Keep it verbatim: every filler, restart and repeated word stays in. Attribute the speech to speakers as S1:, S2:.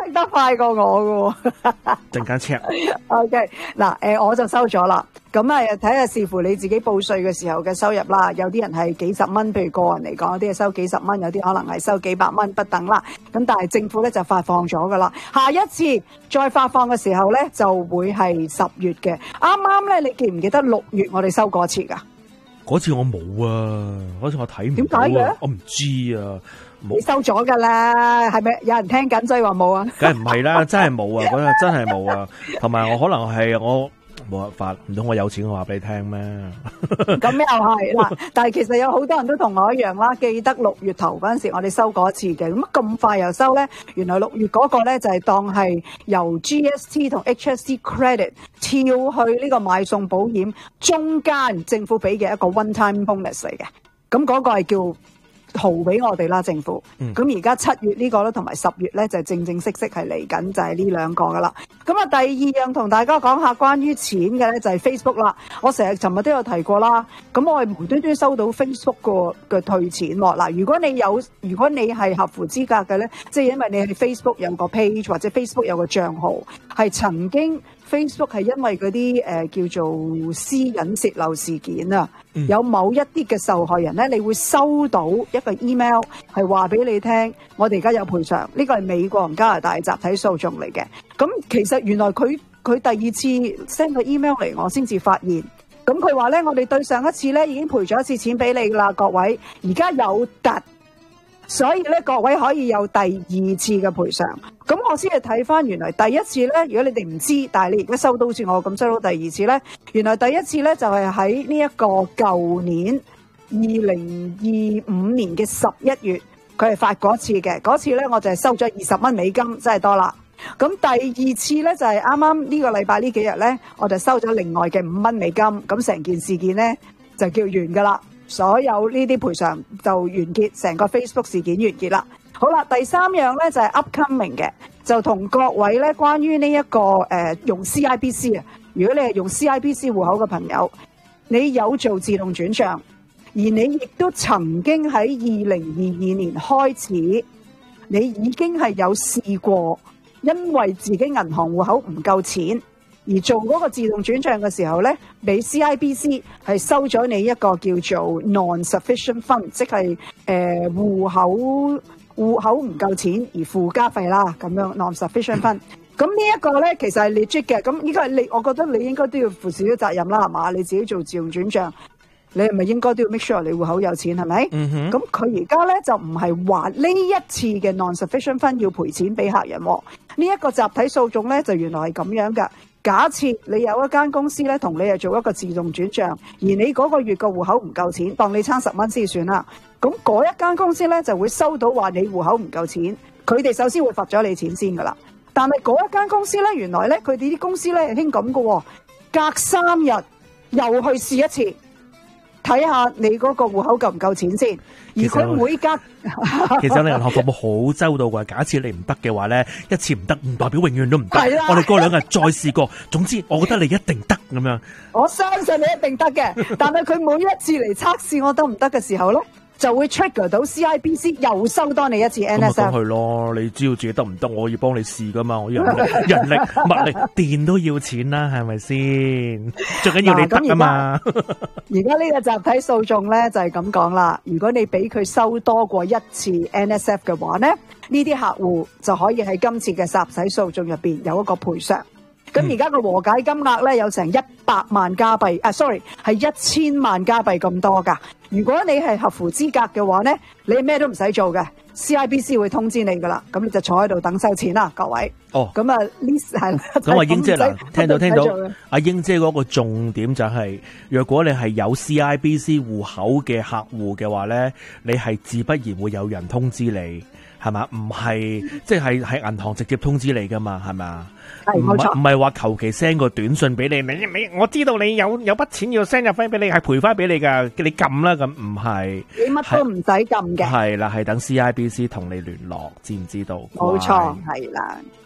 S1: 識得快過我噶。
S2: 陣間 check。
S1: OK， 嗱，誒，我就收咗啦。咁啊，睇下視乎你自己報稅嘅時候嘅收入啦。有啲人係幾十蚊，譬如個人嚟講，有啲係收幾十蚊，有啲可能係收幾百蚊不等啦。咁但係政府咧就發放咗噶啦。下一次再發放嘅時候咧，就會係十月嘅。啱啱咧，你記唔記得六月我哋收過一次噶？
S2: 嗰次我冇啊，嗰次我睇唔到啊，
S1: 點解嘅？
S2: 我唔知啊。
S1: 你收咗噶啦，係咪有人聽緊所以話冇啊？
S2: 梗係唔係啦，真係冇啊，嗰日真係冇啊。同埋我可能係我冇辦法，唔通我有錢我話俾你聽咩？
S1: 咁又係嗱，但係其實有好多人都同我一樣啦，記得六月頭嗰陣時我哋收過一次嘅，咁咁快又收咧？原來六月嗰個咧就係當係由 G S T 同 H S T credit 跳去呢個買餸保險中間政府俾嘅一個 one time bonus 嚟嘅，咁嗰個係叫豪俾我哋啦，政府。咁而家七月呢個咧，同埋十月咧就正正式式係嚟緊，就係呢兩個噶啦。咁啊，第二樣同大家講下關於錢嘅咧，就係 Facebook 啦。我成日尋日都有提過啦。咁我係無端端收到 Facebook 個嘅退錢喎。嗱，如果你有，如果你係合乎資格嘅咧，即係因為你係 Facebook 有個 page 或者 Facebook 有個帳號，係曾經 Facebook 係因為嗰啲誒叫做私隱泄漏事件啊。有某一啲嘅受害人咧，你會收到一個 email 係話俾你聽，我哋而家有賠償，呢個係美國同加拿大集體訴訟嚟嘅。咁其實原來佢佢第二次 send 個 email 嚟，我先至發現。咁佢話咧，我哋對上一次咧已經賠咗一次錢俾你啦，各位，而家有突。所以咧，各位可以有第二次嘅賠償。咁我先係睇翻，原來第一次咧，如果你哋唔知，但係你而家收到好似我咁收到第二次咧，原來第一次咧就係喺呢一個舊年二零二五年嘅十一月，佢係發嗰次嘅。嗰次咧我就係收咗二十蚊美金，真係多啦。咁第二次咧就係啱啱呢個禮拜呢幾日咧，我就收咗另外嘅五蚊美金。咁成件事件咧就叫完噶啦。所有呢啲賠償就完結，成個 Facebook 事件完結啦。好啦，第三樣咧就係 upcoming 嘅，就同各位咧關於呢一個誒用 C I B C 啊，如果你係用 C I B C 戶口嘅朋友，你有做自動轉賬，而你亦都曾經喺二零二二年開始，你已經係有試過，因為自己銀行戶口唔夠錢。而做嗰個自動轉賬嘅時候咧，俾 C I B C 係收咗你一個叫做 non-sufficient fund，即係誒戶口戶口唔夠錢而附加費啦，咁樣 non-sufficient fund。咁呢一個咧其實係 legit 嘅，咁呢個係你，我覺得你應該都要負少少責任啦，係嘛？你自己做自動轉賬，你係咪應該都要 make sure 你戶口有錢係咪？嗯哼。咁佢而家咧就唔係話呢一次嘅 non-sufficient fund 要賠錢俾客人喎，呢一個集體訴訟咧就原來係咁樣㗎。假設你有一間公司咧，同你係做一個自動轉賬，而你嗰個月個戶口唔夠錢，當你差十蚊先算啦。咁嗰一間公司咧就會收到話你戶口唔夠錢，佢哋首先會罰咗你錢先噶啦。但係嗰一間公司咧，原來咧佢哋啲公司咧係興咁嘅，隔三日又去試一次，睇下你嗰個戶口夠唔夠錢先。而佢每隔
S2: 其實你銀行服務好周到㗎。假設你唔得嘅話咧，一次唔得唔代表永遠都唔得。我哋過兩日再試過。總之，我覺得你一定得咁樣。
S1: 我相信你一定得嘅，但係佢每一次嚟測試我得唔得嘅時候咧，就會 trigger 到 C I B C 又收多你一次 N S F。咁咪
S2: 去咯，你知道自己得唔得，我要幫你試噶嘛，我人力、人力、物力、電都要錢啦，係咪先？最緊要你得啊嘛。
S1: 而家呢個集體訴訟咧就係咁講啦，如果你俾佢收多過一次 N S F 嘅話咧，呢啲客戶就可以喺今次嘅集體訴訟入邊有一個賠償。咁而家個和解金額咧有成一百萬加幣，啊 sorry 係一千萬加幣咁多噶。如果你係合乎資格嘅話咧，你咩都唔使做嘅 ，C I B C 會通知你噶啦，咁你就坐喺度等收錢啦，各位。哦，咁啊呢係。
S2: 咁阿英姐嗱，聽到聽到，阿英姐嗰個重點就係、是，若果你係有 C I B C 戶口嘅客戶嘅話咧，你係自不然會有人通知你，係嘛？唔係即係喺銀行直接通知你噶嘛，係咪？
S1: 係冇錯，
S2: 唔係話求其 send 個短信俾你，你你我知道你有有筆錢要 send 入翻俾你，係賠翻俾你噶，叫你撳啦，咁唔係，
S1: 你乜都唔使撳嘅，
S2: 係啦，係等 C I B C 同你聯絡，知唔知道？
S1: 冇錯，係啦。